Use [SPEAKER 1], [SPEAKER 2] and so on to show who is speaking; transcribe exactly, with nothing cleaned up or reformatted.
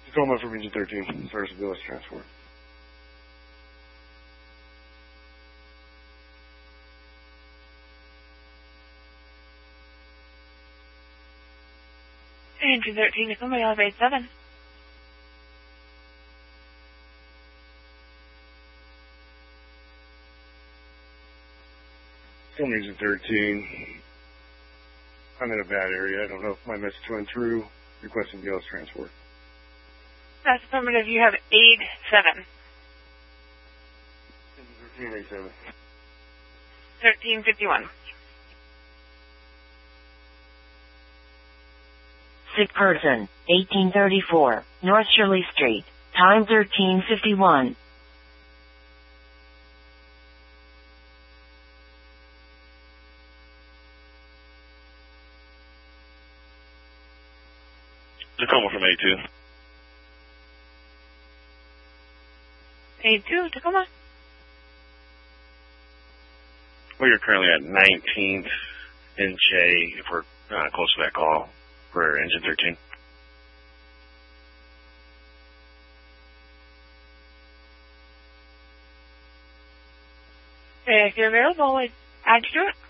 [SPEAKER 1] Tacoma from Engine thirteen, service of Billis transport.
[SPEAKER 2] Engine thirteen, Tacoma, elevate seven.
[SPEAKER 1] Tacoma Engine thirteen. I'm in a bad area. I don't know if my message went through. Requesting Billis transport.
[SPEAKER 2] That's affirmative. You have aid seven.
[SPEAKER 1] thirteen, eight seven.
[SPEAKER 2] thirteen fifty-one.
[SPEAKER 3] Sick person, eighteen thirty-four, North Shirley Street, time thirteen fifty-one.
[SPEAKER 4] Tacoma from A two.
[SPEAKER 2] A two, Tacoma.
[SPEAKER 4] We are currently at nineteenth and J, if we're uh, close to that call for Engine thirteen.
[SPEAKER 2] If you're available, I'd add you to it.